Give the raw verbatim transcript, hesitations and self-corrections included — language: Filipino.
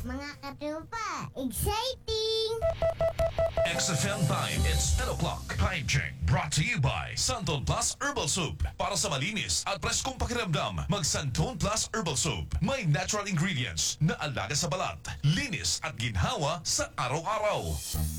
Mga katupa, exciting! X F M Time, it's ten o'clock. Time check. Brought to you by Santon Plus Herbal Soup. Para sa malinis at preskong pakiramdam, mag Santon Plus Herbal Soup. May natural ingredients na alaga sa balat, linis at ginhawa sa araw-araw.